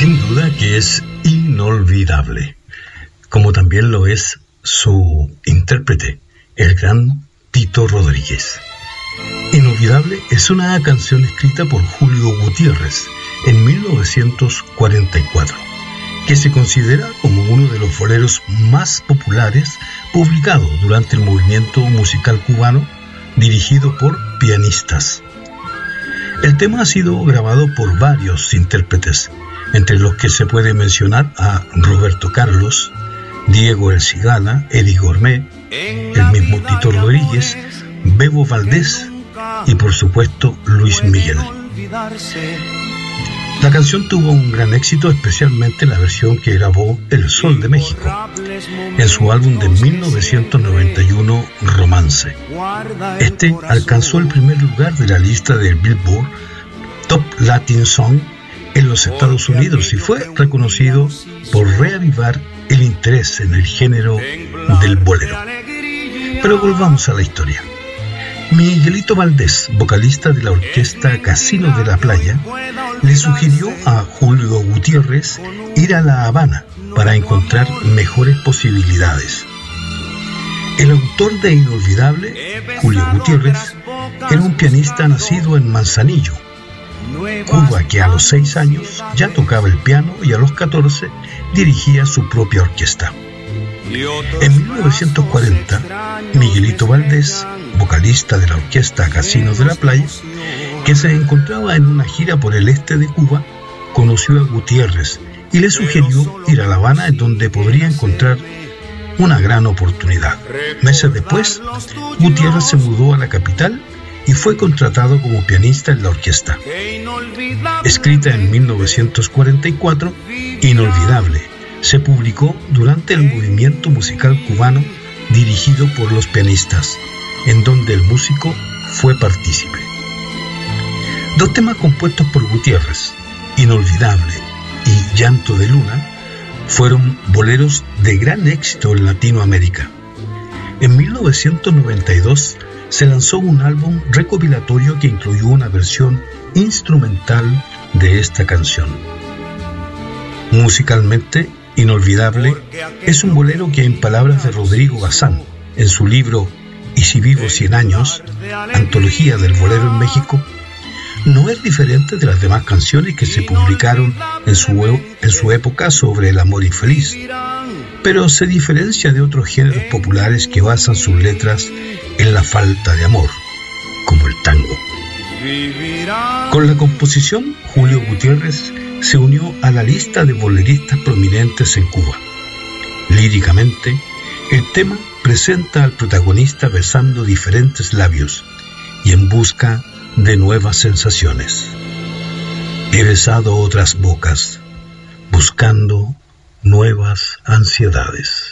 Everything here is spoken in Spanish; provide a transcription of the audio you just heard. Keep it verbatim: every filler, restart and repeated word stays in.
Sin duda que es inolvidable, como también lo es su intérprete, el gran Tito Rodríguez. Inolvidable es una canción escrita por Julio Gutiérrez en mil novecientos cuarenta y cuatro, que se considera como uno de los boleros más populares publicados durante el movimiento musical cubano dirigido por pianistas. El tema ha sido grabado por varios intérpretes, entre los que se puede mencionar a Roberto Carlos, Diego El Cigala, Eddie Gourmet, el mismo Tito Rodríguez, Bebo Valdés y por supuesto Luis Miguel. La canción tuvo un gran éxito, especialmente la versión que grabó El Sol de México en su álbum de mil novecientos noventa y uno, Romance. Este alcanzó el primer lugar de la lista del Billboard Top Latin Song en los Estados Unidos y fue reconocido por reavivar el interés en el género del bolero. Pero volvamos a la historia. Miguelito Valdés, vocalista de la orquesta Casino de la Playa, le sugirió a Julio Gutiérrez ir a La Habana para encontrar mejores posibilidades. El autor de Inolvidable, Julio Gutiérrez, era un pianista nacido en Manzanillo, Cuba, que a los seis años ya tocaba el piano y a los catorce dirigía su propia orquesta. En mil novecientos cuarenta, Miguelito Valdés, vocalista de la orquesta Casino de la Playa, que se encontraba en una gira por el este de Cuba, conoció a Gutiérrez y le sugirió ir a La Habana, en donde podría encontrar una gran oportunidad. Meses después, Gutiérrez se mudó a la capital y fue contratado como pianista en la orquesta. Escrita en mil novecientos cuarenta y cuatro, Inolvidable se publicó durante el movimiento musical cubano dirigido por los pianistas, en donde el músico fue partícipe. Dos temas compuestos por Gutiérrez, Inolvidable y Llanto de Luna, fueron boleros de gran éxito en Latinoamérica. En mil novecientos noventa y dos se lanzó un álbum recopilatorio que incluyó una versión instrumental de esta canción. Musicalmente, Inolvidable es un bolero que, en palabras de Rodrigo Bazán, en su libro Y si vivo cien años, antología del bolero en México, no es diferente de las demás canciones que se publicaron en su, en su época sobre el amor infeliz, pero se diferencia de otros géneros populares que basan sus letras en la falta de amor, como el tango. Con la composición, Julio Gutiérrez se unió a la lista de boleristas prominentes en Cuba. Líricamente, el tema presenta al protagonista besando diferentes labios y en busca de nuevas sensaciones. He besado otras bocas, buscando nuevas ansiedades.